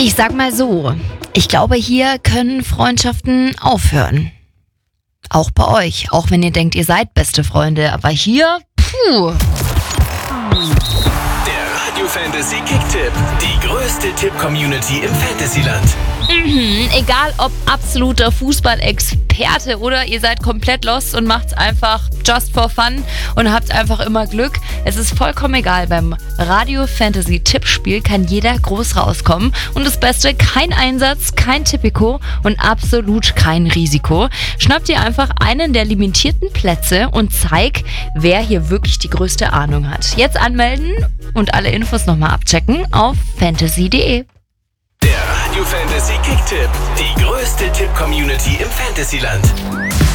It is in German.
Ich sag mal so, ich glaube, hier können Freundschaften aufhören. Auch bei euch, auch wenn ihr denkt, ihr seid beste Freunde, aber hier, puh. Der Radio Fantasy Kick-Tipp. Die größte Tipp-Community im Fantasyland. Egal ob absoluter Fußballexperte oder ihr seid komplett lost und macht's einfach just for fun und habt einfach immer Glück. Es ist vollkommen egal. Beim Radio Fantasy Tippspiel kann jeder groß rauskommen. Und das Beste, kein Einsatz, kein Tipico und absolut kein Risiko. Schnappt ihr einfach einen der limitierten Plätze und zeig, wer hier wirklich die größte Ahnung hat. Jetzt anmelden und alle Infos nochmal abchecken auf fantasy.de. Der Radio Fantasy Kick-Tipp. Die größte Tipp-Community im Fantasyland.